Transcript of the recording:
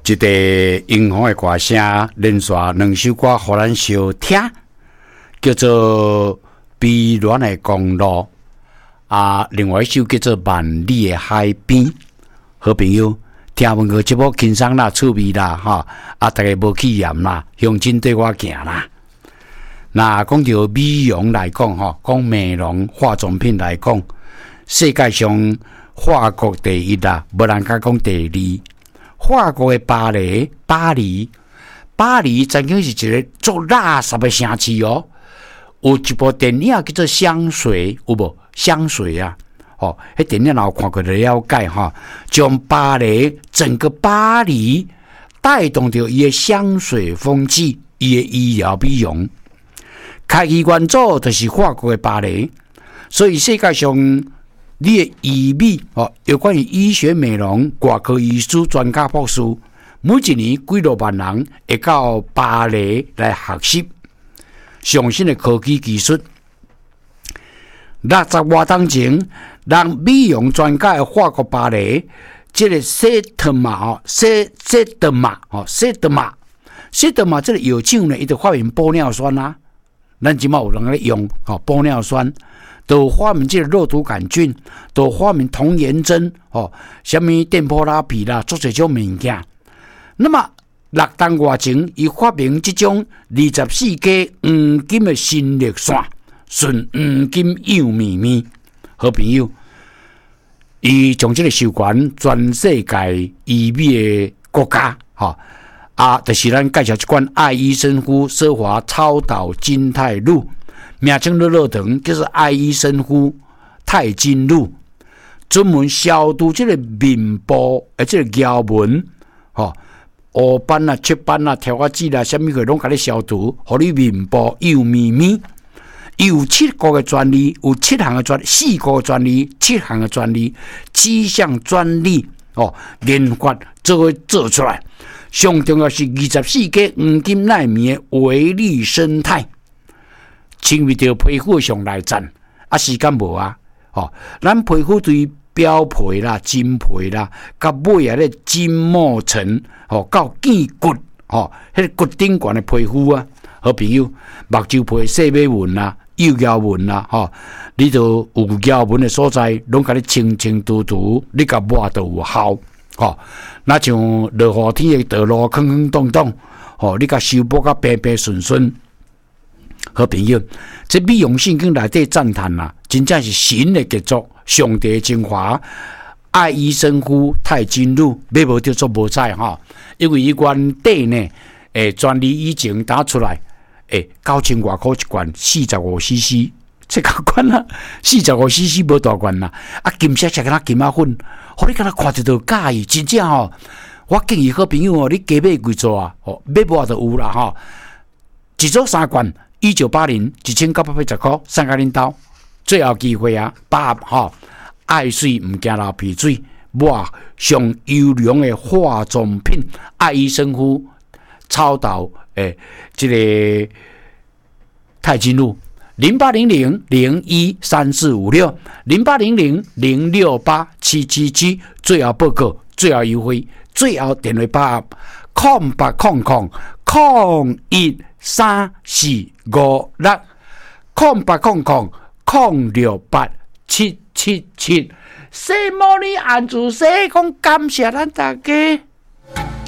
一个英雄的歌声，连续两首歌互咱相听，叫做《悲恋的公路》另外一首叫做《万里的海边》。好朋友，听闻过节目轻松啦、趣味啦，大家无气焰啦，向前对我行啦。那讲到美容来讲，讲美容化妆品来讲，世界上法国第一啦，无人敢讲第二。法国的巴黎曾经是一个做垃圾的城市哦。有一部电影叫做《香水》，有无？香水啊，迄电影有看过就了解将整个巴黎带动着伊的香水风气，伊的医疗美容。开基元祖就是法国的巴黎，所以世界上你的医美有关于医学美容外科医师专家博士，每一年几多万人会到巴黎来学习上新的科技技术。60多年前，让美容专家的法国巴黎，这个塞特玛这个药厂呢，伊就发明玻尿酸啊。咱即马有人咧用玻尿酸。都发明这个肉毒杆菌，都发明童颜针，什么电波拉皮啦，做这种物件。那么6年外前，伊发明这种24价黄金的新绿线，纯黄金幼绵绵。好朋友，伊将这个授权全世界医美的国家，就是咱介绍一款爱医生肤奢华超导金肽露。名称热腾，就是爱医生肤钛金露，专门消除这个面部的这个咬纹，黑斑啊、雀斑啊、条子啦，什么个拢甲你消除，互你面部幼绵绵。有7个的专利，有4项的专利，7项的专利，7项专利研发做出来。上重要是24价黄金奈米的微粒生态。清为着皮肤上来赞时间无咱皮肤对表皮啦、真皮啦，甲尾咧筋膜层到肩骨迄个骨顶管的皮肤啊，好朋友，目睭皮细尾纹啦、幼咬纹啦，你都有咬纹的所在，拢甲你清清除除，你甲抹都有效那像落雨天的道路坑坑洞洞你甲修补甲平平顺顺。好朋友，这美容圣经内底赞叹啦，真正是神的杰作，上帝的精华，爱医生肤钛金露，买无着做无彩因为伊原底呢，专利以前打出来，9000多块一罐，45cc， 这个罐啦，45cc 无大罐啦，金色敢若金仔粉，互你敢若看着就介意，真正我建议好朋友你加买几组啊，买无就有啦一组3罐。1980，1980块，送给恁兜，最后机会把握爱水唔惊流鼻水，抹上优良的化妆品，爱医生肤超导这个钛金露，0800-013456，0800-068-777，最后报告，最后优惠，最后电话把握0800-068-777，0800-068-777。谢莫你安主说讲感谢咱大家。